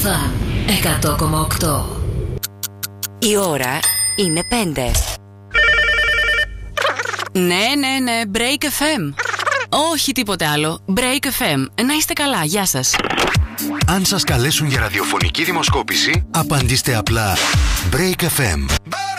Φαν 100,8. Η ώρα είναι 5. Ναι, Break FM. Όχι τίποτε άλλο. Break FM. Να είστε καλά, γεια σας. Αν σας καλέσουν για ραδιοφωνική δημοσκόπηση, απαντήστε απλά Break FM.